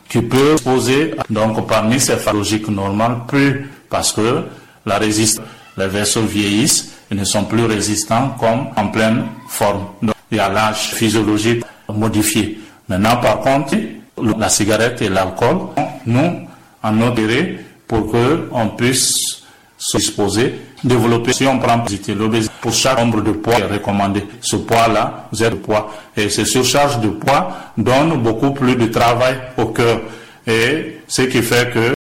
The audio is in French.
qui peut poser, donc parmi ces pathologies normales, plus parce que les vaisseaux vieillissent et ne sont plus résistants comme en pleine forme. Donc, il y a l'âge physiologique modifié. Maintenant, par contre, la cigarette et l'alcool, nous, en opéré pour qu'on puisse se disposer, développer, si on prend l'obésité, pour chaque nombre de poids est recommandé. Ce poids-là, vous êtes de poids. Et cette surcharge de poids donne beaucoup plus de travail au cœur. Et ce qui fait que